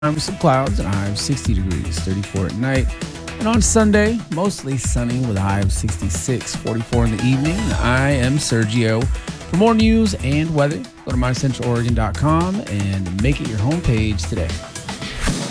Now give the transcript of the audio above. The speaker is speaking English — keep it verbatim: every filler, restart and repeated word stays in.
With some clouds and a high of sixty degrees, thirty-four at night. And on Sunday, mostly sunny with a high of sixty-six, forty-four in the evening. I am Sergio. For more news and weather, go to my central oregon dot com and make it your homepage today.